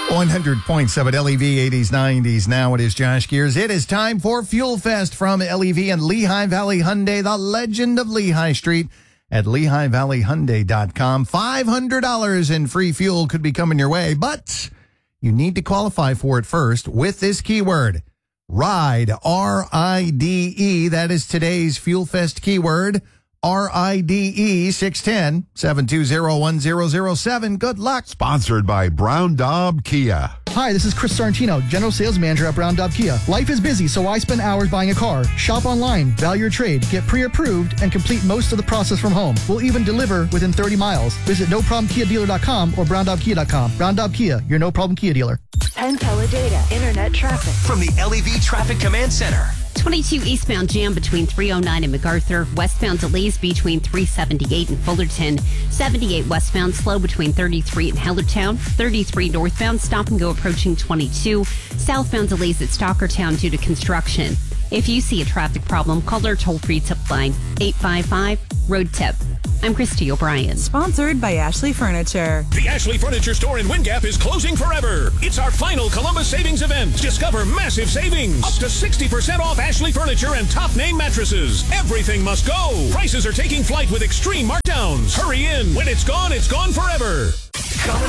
100.7 LEV 80s, 90s. Now it is Josh Gears. It is time for Fuel Fest from LEV and Lehigh Valley Hyundai, the legend of Lehigh Street at LehighValleyHyundai.com. $500 in free fuel could be coming your way, but you need to qualify for it first with this keyword, RIDE, R-I-D-E. That is today's Fuel Fest keyword, RIDE, 610-720-1007. Good luck. Sponsored by Brown Daub Kia. Hi, this is Chris Sorrentino, General Sales Manager at Brown Daub Kia. Life is busy, so I spend hours buying a car. Shop online, value your trade, get pre-approved, and complete most of the process from home. We'll even deliver within 30 miles. Visit noproblemkiadealer.com or browndaubkia.com. Brown Daub Kia, your no-problem Kia dealer. And Teledata Internet traffic from the LEV Traffic Command Center. 22 eastbound jam between 309 and MacArthur. Westbound delays between 378 and Fullerton. 78 westbound slow between 33 and Hellertown. 33 northbound stop and go approaching 22. Southbound delays at Stockertown due to construction. If you see a traffic problem, call our toll-free tip line 855-ROAD-TIP. I'm Christy O'Brien. Sponsored by Ashley Furniture. The Ashley Furniture store in Wingap is closing forever. It's our final Columbus Savings event. Discover massive savings. Up to 60% off Ashley Furniture and top name mattresses. Everything must go. Prices are taking flight with extreme markdowns. Hurry in. When it's gone forever.